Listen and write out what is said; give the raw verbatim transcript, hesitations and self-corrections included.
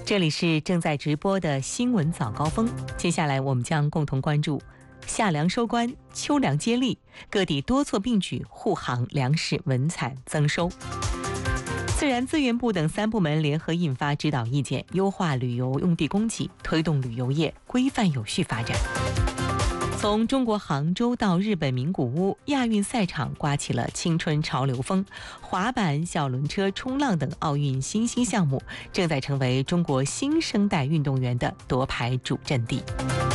这里是正在直播的新闻早高峰，接下来我们将共同关注夏粮收官，秋粮接力，各地多措并举护航粮食稳产增收。自然资源部等三部门联合印发指导意见，优化旅游用地供给，推动旅游业规范有序发展。从中国杭州到日本名古屋，亚运赛场刮起了青春潮流风，滑板、小轮车、冲浪等奥运新兴项目正在成为中国新生代运动员的夺牌主阵地。